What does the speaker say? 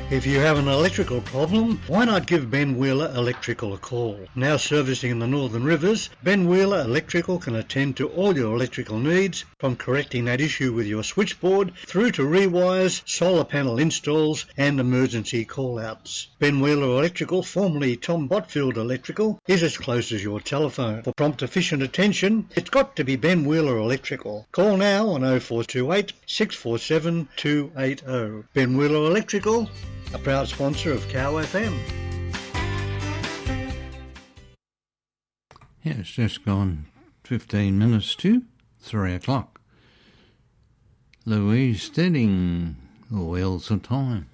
If you have an electrical problem, why not give Ben Wheeler Electrical a call? Now servicing in the Northern Rivers, Ben Wheeler Electrical can attend to all your electrical needs, from correcting that issue with your switchboard through to rewires, solar panel installs and emergency call-outs. Ben Wheeler Electrical, formerly Tom Botfield Electrical, is as close as your telephone. For prompt efficient attention, it's got to be Ben Wheeler Electrical. Call now on 0428 647 280. Ben Wheeler Electrical, a proud sponsor of Cow FM. Yeah, it's just gone 15 minutes to 3 o'clock. Louise Stedding, the Wheels of Time.